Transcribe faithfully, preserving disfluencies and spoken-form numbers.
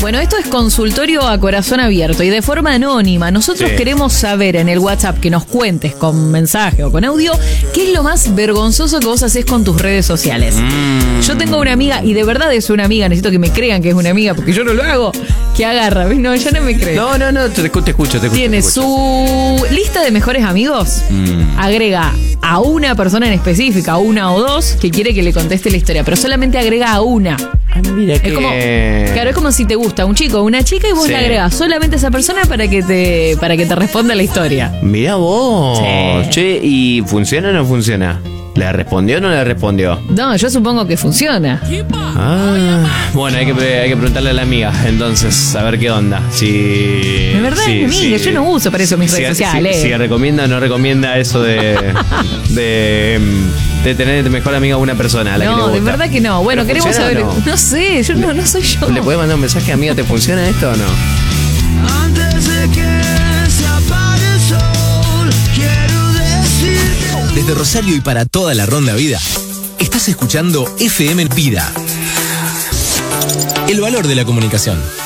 Bueno, esto es consultorio a corazón abierto y de forma anónima. Nosotros Sí. queremos saber en el WhatsApp que nos cuentes con mensaje o con audio qué es lo más vergonzoso que vos haces con tus redes sociales. Mm. Yo tengo una amiga, y de verdad es una amiga, necesito que me crean que es una amiga porque yo no lo hago, que agarra, ¿ves? No, ella no me cree. No, no, no, te, escu- te escucho, te escucho. Tiene te escucho. su lista de mejores amigos, Mm. agrega a una persona en específica, a una o dos, que quiere que le conteste la historia, pero solamente agrega a una. Ah, mira que... Es como, claro, es como si te gusta un chico o una chica y vos Sí. le agregás solamente a esa persona para que te, para que te responda la historia. Mirá vos. Sí. Che, ¿y funciona o no funciona? ¿Le respondió o no le respondió? No, yo supongo que funciona. Ah, bueno, hay que, pre- hay que preguntarle a la amiga, entonces, a ver qué onda. Si. De verdad si- es mi amiga, si- yo no uso para eso mis si- redes si- sociales. Si, recomienda o no recomienda eso de. de. de tener de mejor amiga a una persona a la que le No, gusta. de verdad que no. Bueno, ¿Pero queremos funciona saber. o No? no? sé, yo no, no soy yo. ¿Le puedes mandar un mensaje, amiga? ¿Te funciona esto o no? Antes de que se apague el sol, quiero decirte. Desde Rosario y para toda la Ronda Vida, estás escuchando F M Vida. El valor de la comunicación.